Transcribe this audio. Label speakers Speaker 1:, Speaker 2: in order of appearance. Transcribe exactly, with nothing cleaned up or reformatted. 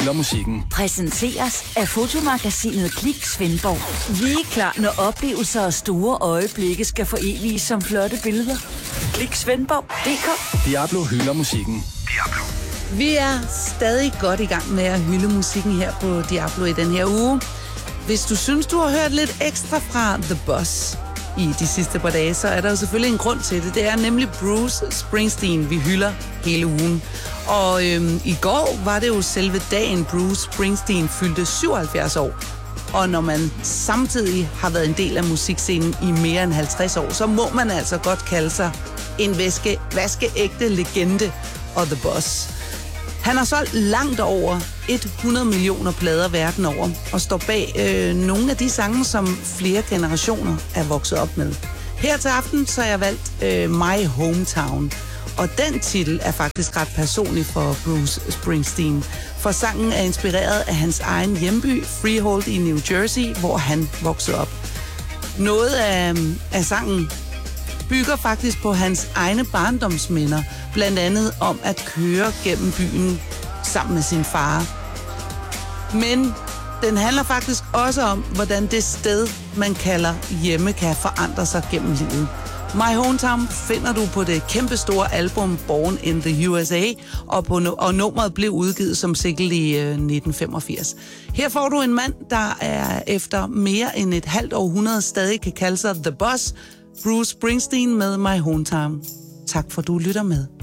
Speaker 1: hylder musikken.
Speaker 2: Præsenteres af fotomagasinet Klik Svendborg. Vi er klar, når oplevelser og store øjeblikke skal foreviges som flotte billeder. Klik Svendborg punktum d k.
Speaker 1: Diablo hylder musikken. Diablo.
Speaker 3: Vi er stadig godt i gang med at hylde musikken her på Diablo i den her uge. Hvis du synes, du har hørt lidt ekstra fra The Boss i de sidste par dage, så er der jo selvfølgelig en grund til det. Det er nemlig Bruce Springsteen, vi hylder hele ugen. Og øhm, i går var det jo selve dagen, Bruce Springsteen fyldte syvoghalvfjerds år. Og når man samtidig har været en del af musikscenen i mere end halvtreds år, så må man altså godt kalde sig en væske, vaskeægte legende og The Boss. Han har solgt langt over hundrede millioner plader verden over, og står bag øh, nogle af de sange, som flere generationer er vokset op med. Her til aften så har jeg valgt øh, My Hometown, og den titel er faktisk ret personlig for Bruce Springsteen, for sangen er inspireret af hans egen hjemby, Freehold i New Jersey, hvor han voksede op. Noget af, af sangen bygger faktisk på hans egne barndomsminder, blandt andet om at køre gennem byen sammen med sin far. Men den handler faktisk også om, hvordan det sted, man kalder hjemme, kan forandre sig gennem livet. My Hometown finder du på det kæmpestore album Born in the U S A, og, på no- og nummeret blev udgivet som single i øh, nitten femogfirs. Her får du en mand, der er efter mere end et halvt århundrede stadig kan kalde sig The Boss, Bruce Springsteen med My Hometown. Tak for du lytter med.